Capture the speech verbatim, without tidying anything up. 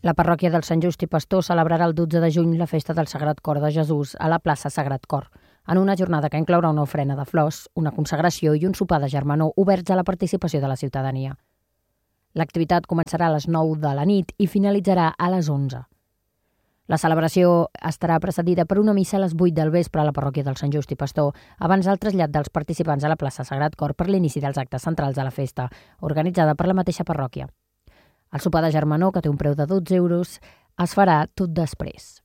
La parròquia del Sant Just i Pastor celebrarà el dotze de juny la festa del Sagrat Cor de Jesús a la plaça Sagrat Cor, en una jornada que inclourà una ofrena de flors, una consagració i un sopar de germanor oberts a la participació de la ciutadania. L'activitat començarà a les nou de la nit i finalitzarà a les onze. La celebració estarà precedida per una missa a les vuit del vespre a la parròquia del Sant Just i Pastor, abans del trasllat dels participants a la plaça Sagrat Cor per l'inici dels actes centrals de la festa, organitzada per la mateixa parròquia. El sopar de germanor, que té un preu de dotze euros, es farà tot després.